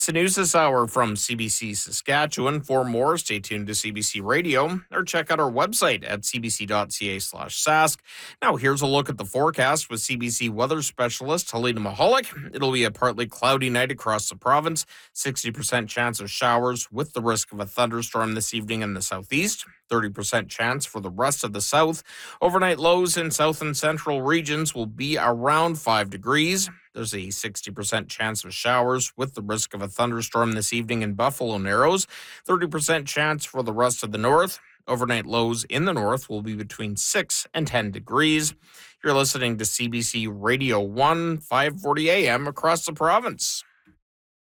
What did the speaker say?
It's the news this hour from CBC Saskatchewan. For more, stay tuned to CBC Radio or check out our website at cbc.ca/sask. Now, here's a look at the forecast with CBC weather specialist Helena Mahalik. It'll be a partly cloudy night across the province, 60% chance of showers with the risk of a thunderstorm this evening in the southeast, 30% chance for the rest of the south. Overnight lows in south and central regions will be around 5 degrees. There's a 60% chance of showers with the risk of a thunderstorm this evening in Buffalo Narrows. 30% chance for the rest of the north. Overnight lows in the north will be between 6 and 10 degrees. You're listening to CBC Radio 1, 540 AM across the province.